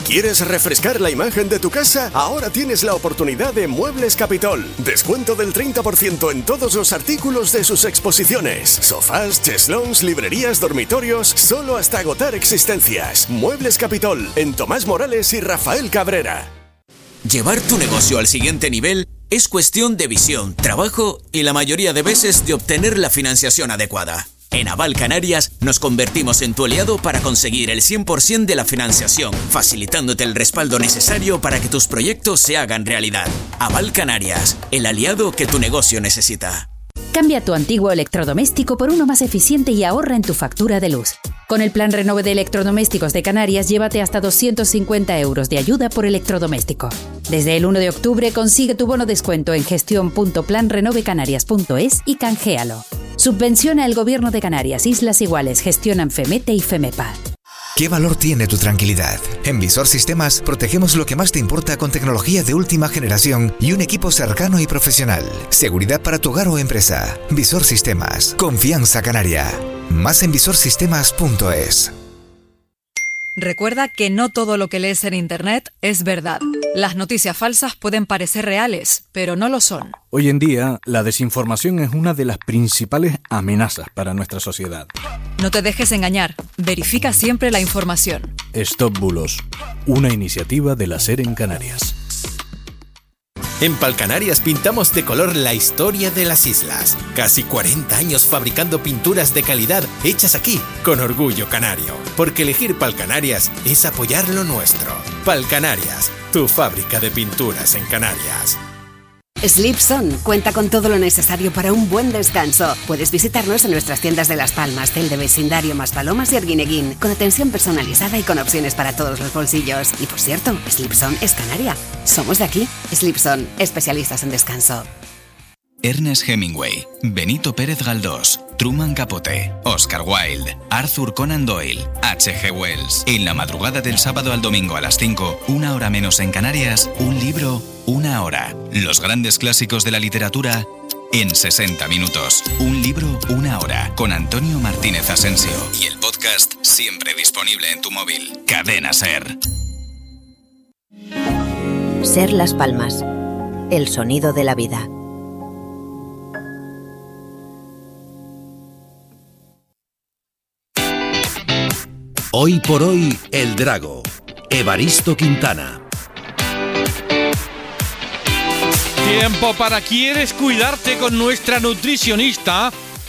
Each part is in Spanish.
¿Quieres refrescar la imagen de tu casa? Ahora tienes la oportunidad de Muebles Capitol. Descuento del 30% en todos los artículos de sus exposiciones. Sofás, cheslons, librerías, dormitorios, solo hasta agotar existencias. Muebles Capitol, en Tomás Morales y Rafael Cabrera. Llevar tu negocio al siguiente nivel es cuestión de visión, trabajo y la mayoría de veces de obtener la financiación adecuada. En Aval Canarias nos convertimos en tu aliado para conseguir el 100% de la financiación, facilitándote el respaldo necesario para que tus proyectos se hagan realidad. Aval Canarias, el aliado que tu negocio necesita. Cambia tu antiguo electrodoméstico por uno más eficiente y ahorra en tu factura de luz. Con el Plan Renove de Electrodomésticos de Canarias, llévate hasta 250 euros de ayuda por electrodoméstico. Desde el 1 de octubre consigue tu bono descuento en gestión.planrenovecanarias.es y canjealo. Subvenciona el Gobierno de Canarias, Islas Iguales, gestionan FEMETE y FEMEPA. ¿Qué valor tiene tu tranquilidad? En Visor Sistemas protegemos lo que más te importa con tecnología de última generación y un equipo cercano y profesional. Seguridad para tu hogar o empresa. Visor Sistemas. Confianza canaria. Más en visorsistemas.es. Recuerda que no todo lo que lees en Internet es verdad. Las noticias falsas pueden parecer reales, pero no lo son. Hoy en día, la desinformación es una de las principales amenazas para nuestra sociedad. No te dejes engañar. Verifica siempre la información. Stop Bulos, una iniciativa de la SER en Canarias. En Palcanarias pintamos de color la historia de las islas. Casi 40 años fabricando pinturas de calidad hechas aquí, con orgullo canario. Porque elegir Palcanarias es apoyar lo nuestro. Palcanarias, tu fábrica de pinturas en Canarias. Slipson cuenta con todo lo necesario para un buen descanso. Puedes visitarnos en nuestras tiendas de Las Palmas, Tel de Vecindario, Maspalomas y Arguineguín, con atención personalizada y con opciones para todos los bolsillos. Y por cierto, Slipson es canaria. Somos de aquí. Slipson, especialistas en descanso. Ernest Hemingway, Benito Pérez Galdós, Truman Capote, Oscar Wilde, Arthur Conan Doyle, H.G. Wells. En la madrugada del sábado al domingo a las 5, una hora menos en Canarias, un libro, una hora. Los grandes clásicos de la literatura en 60 minutos. Un libro, una hora. Con Antonio Martínez Asensio. Y el podcast siempre disponible en tu móvil. Cadena SER. SER Las Palmas. El sonido de la vida. Hoy por hoy, El Drago. Evaristo Quintana. Tiempo para ¿Quieres cuidarte con nuestra nutricionista?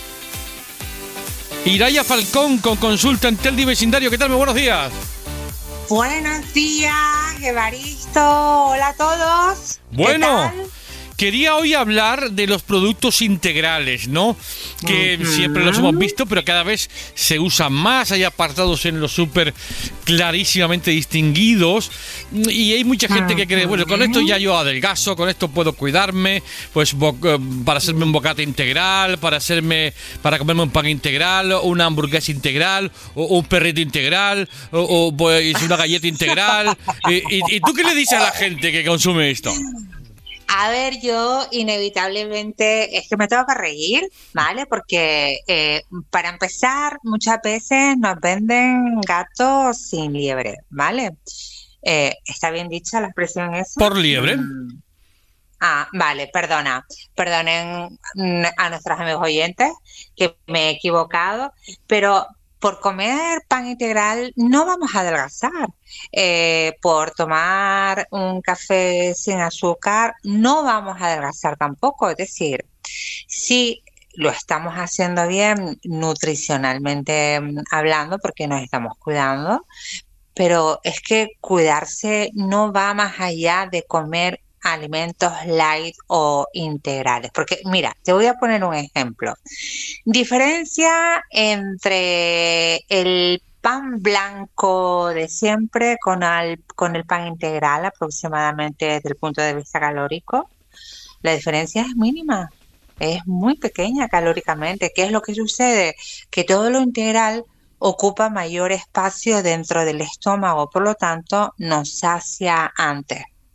Iraya Falcón, con consulta en Tel de Vecindario. ¿Qué tal? Muy buenos días. Buenos días, Evaristo. Hola a todos. Bueno, quería hoy hablar de los productos integrales, ¿no? Que siempre los hemos visto, pero cada vez se usan más. Hay apartados en los súper clarísimamente distinguidos. Y hay mucha gente que cree, bueno, con esto ya yo adelgazo, con esto puedo cuidarme, pues para hacerme un bocata integral, para comerme un pan integral, o una hamburguesa integral, o un perrito integral, o pues, una galleta integral. ¿Y tú qué le dices a la gente que consume esto? A ver, yo inevitablemente es que me tengo que reír, ¿vale? Porque para empezar, muchas veces nos venden gatos sin liebre, ¿vale? ¿Está bien dicha la expresión esa? ¿Por liebre? Vale, perdonen a nuestros amigos oyentes que me he equivocado, pero por comer pan integral no vamos a adelgazar. Por tomar un café sin azúcar no vamos a adelgazar tampoco. Es decir, si lo estamos haciendo bien nutricionalmente hablando, porque nos estamos cuidando, pero es que cuidarse no va más allá de comer alimentos light o integrales. Porque mira, te voy a poner un ejemplo. Diferencia entre el pan blanco de siempre con el pan integral, aproximadamente desde el punto de vista calórico. La diferencia es mínima, es muy pequeña calóricamente. ¿Qué es lo que sucede? Que todo lo integral ocupa mayor espacio dentro del estómago, por lo tanto nos sacia antes.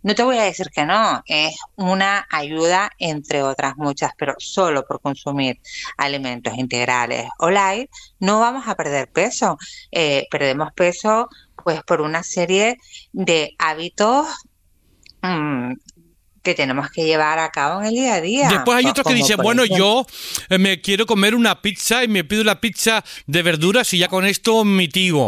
No te voy a decir que no, es una ayuda entre otras muchas, pero solo por consumir alimentos integrales o light no vamos a perder peso. Perdemos peso pues por una serie de hábitos que tenemos que llevar a cabo en el día a día. Después hay otros que dicen, bueno, yo me quiero comer una pizza y me pido la pizza de verduras y ya con esto mitigo.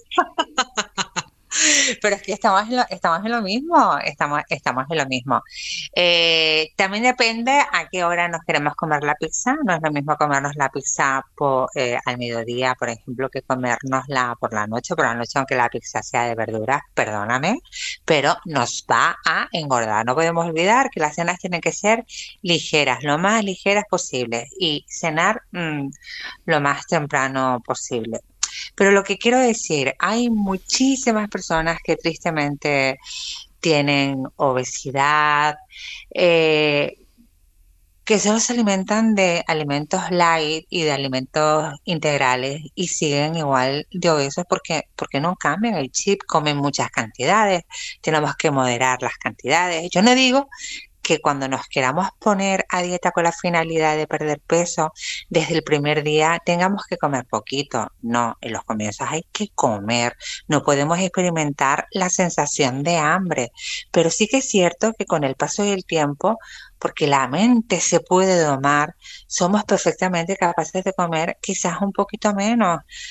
Pero es que estamos en lo mismo, estamos en lo mismo. También depende a qué hora nos queremos comer la pizza. No es lo mismo comernos la pizza al mediodía, por ejemplo, que comérnosla por la noche, aunque la pizza sea de verduras, perdóname, pero nos va a engordar. No podemos olvidar que las cenas tienen que ser ligeras, lo más ligeras posible, y cenar lo más temprano posible. Pero lo que quiero decir, hay muchísimas personas que tristemente tienen obesidad, que solo se alimentan de alimentos light y de alimentos integrales y siguen igual de obesos porque no cambian el chip, comen muchas cantidades, tenemos que moderar las cantidades. Yo no digo que cuando nos queramos poner a dieta con la finalidad de perder peso, desde el primer día tengamos que comer poquito. No, en los comienzos hay que comer. No podemos experimentar la sensación de hambre. Pero sí que es cierto que con el paso del tiempo, porque la mente se puede domar, somos perfectamente capaces de comer quizás un poquito menos.